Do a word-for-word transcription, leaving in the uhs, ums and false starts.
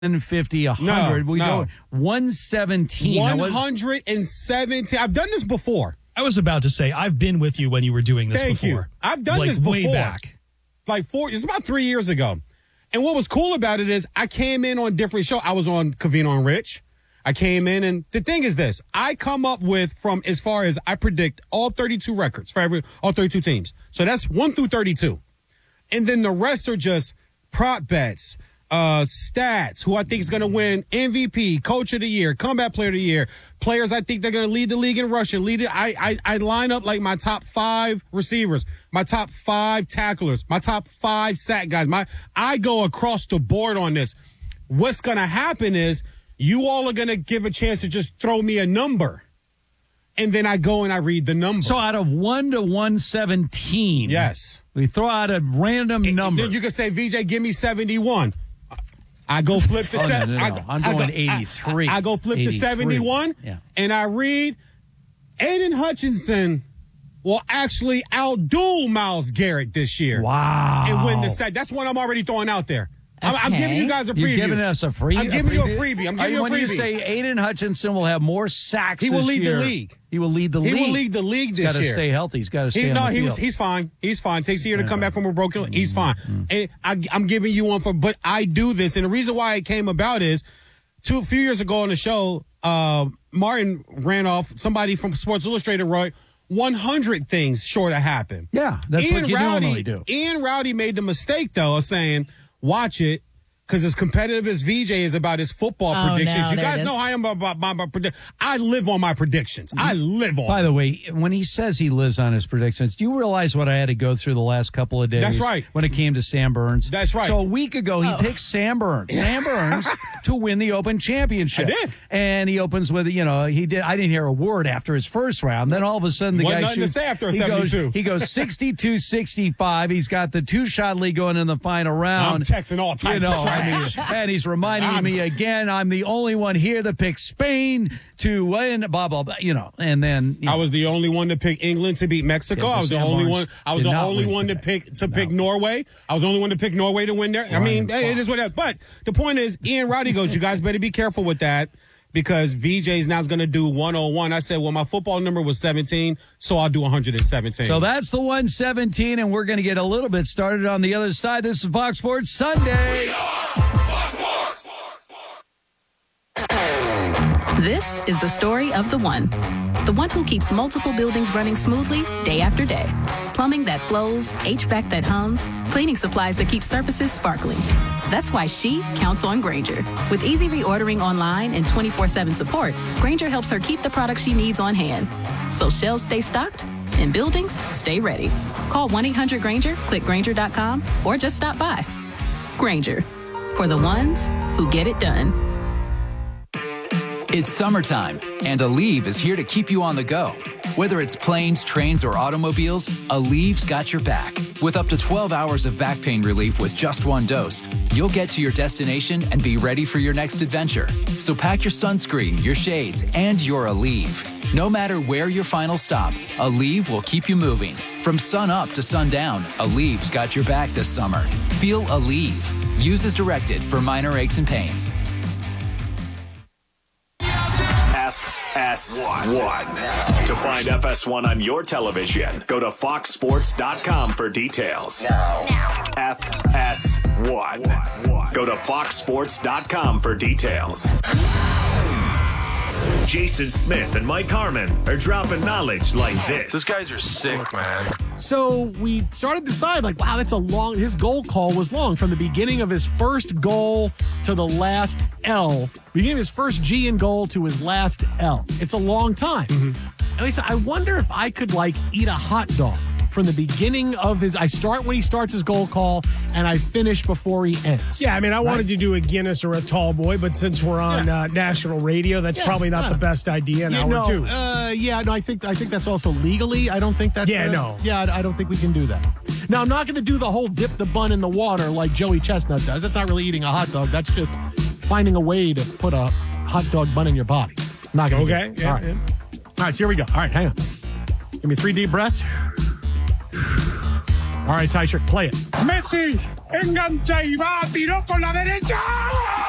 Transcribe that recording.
fifty, one hundred. No, we no. go one seventeen. one hundred seventeen. I've done this before. I was about to say, I've been with you when you were doing this Thank before. you. I've done like, this before. way back. Like four, it's about three years ago. And what was cool about it is I came in on different shows. I was on Covino and Rich. I came in, and the thing is this. I come up with, from as far as I predict, all thirty-two records for every all thirty-two teams. So that's one through thirty-two. And then the rest are just prop bets, uh, stats, who I think is going to win M V P, Coach of the Year, Comeback Player of the Year, players I think they're going to lead the league in rushing. Lead it. I, I I line up like my top five receivers, my top five tacklers, my top five sack guys. My I go across the board on this. What's going to happen is you all are going to give a chance to just throw me a number. And then I go and I read the number. So out of one to one seventeen. Yes. We throw out a random And number. then you can say, V J, give me seventy-one. I go flip the Oh, set. no, no, no. I, I'm I going go, eighty-three. I, I go flip eighty-three. to seventy-one. Yeah. And I read Aiden Hutchinson will actually outduel Myles Garrett this year. Wow. And win the set. That's one I'm already throwing out there. I'm, I'm Okay. giving you guys a preview. You're giving us a free. I'm giving you a freebie. I'm giving you a when freebie. you say Aiden Hutchinson will have more sacks, He will this lead the year, league. He will lead the He league. will lead the league He's this got to year. stay healthy. He's got to stay He, on no, the he field. was. He's fine. He's fine. Takes a year to come back from a broken. He's fine. And I, I'm giving you one for. But I do this, and the reason why it came about is, two a few years ago on the show, uh, Martin ran off somebody from Sports Illustrated wrote one hundred things short of happen. Yeah, that's Ian what you Rowdy, normally do. Ian Rowdy made the mistake though of saying, "Watch it." Because as competitive as V J is about his football Oh, predictions, no, you there it guys is. know how I am about my, my predictions. I live on my predictions. I live on. By the way, when he says he lives on his predictions, do you realize what I had to go through the last couple of days? That's right. When it came to Sam Burns. That's right. So a week ago, he Oh. picked Sam Burns. Sam Burns to win the Open Championship. I did. And he opens with, you know, he did. I didn't hear a word after his first round. Then all of a sudden, the Wasn't guy nothing to shoots. say after a he seventy-two. Goes, he goes sixty-two sixty-five. He's got the two-shot lead going in the final round. I'm texting all types you know, of trash. I mean, and he's reminding I'm- me again, I'm the only one here that picked Spain to win, blah, blah, blah, you know, and then. You know, I was the only one to pick England to beat Mexico. Yeah, but I was the Sam only Barnes one. I was did the not only win one to today. pick to No. pick Norway. I was the only one to pick Norway to win there. I mean, Ryan it is what it is. But the point is, Ian Rowdy goes, you guys better be careful with that because V J's now going to do one oh one. I said, well, my football number was seventeen, so I'll do one hundred seventeen. So that's the one seventeen, and we're going to get a little bit started on the other side. This is Fox Sports Sunday. This is the story of the one. The one who keeps multiple buildings running smoothly day after day. Plumbing that flows, H V A C that hums, cleaning supplies that keep surfaces sparkling. That's why she counts on Grainger. With easy reordering online and twenty-four seven support, Grainger helps her keep the products she needs on hand. So shelves stay stocked and buildings stay ready. Call one eight hundred Grainger, click Grainger dot com, or just stop by. Grainger, for the ones who get it done. It's summertime, and Aleve is here to keep you on the go. Whether it's planes, trains, or automobiles, Aleve's got your back. With up to twelve hours of back pain relief with just one dose, you'll get to your destination and be ready for your next adventure. So pack your sunscreen, your shades, and your Aleve. No matter where your final stop, Aleve will keep you moving. From sun up to sundown, Aleve's got your back this summer. Feel Aleve. Use as directed for minor aches and pains. F S one. To find F S one on your television, go to fox sports dot com for details. F S one. Go to fox sports dot com for details. Jason Smith and Mike Harmon are dropping knowledge like this. Those guys are sick, man. So we started to decide, like, wow, that's a long, his goal call was long from the beginning of his first goal to the last L, beginning of his first G in goal to his last L. It's a long time. Mm-hmm. And I said, I wonder if I could, like, eat a hot dog from the beginning of his, I start when he starts his goal call and I finish before he ends. Yeah, I mean, I Right? wanted to do a Guinness or a tall boy, but since we're on Yeah. uh, national radio, that's Yeah, probably not yeah. the best idea in Yeah, hour no, two. uh, yeah, no, I think I think that's also legally. I don't think that's Yeah, uh, no. Yeah, I I don't think we can do that. Now, I'm not going to do the whole dip the bun in the water like Joey Chestnut does. That's not really eating a hot dog. That's just finding a way to put a hot dog bun in your body. I'm not going to. Okay, yeah, All right. yeah. All right, so here we go. All right, hang on. Give me three deep breaths. All right, Tysher, play it. Messi, engancha y va, tiró con la derecha.